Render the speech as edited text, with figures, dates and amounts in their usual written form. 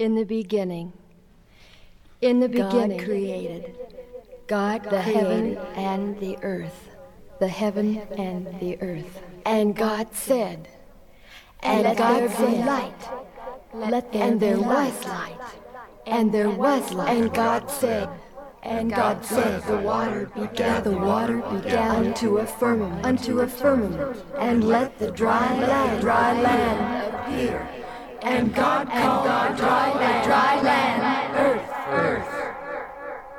In the beginning. In the beginning. God created. God the heaven and the earth. The heaven and the earth. And God said, And let God there be said, light. Let there and be there light. was light. And there was light. And God said, the water began unto a firmament, and let the dry land appear. And God called the dry land earth.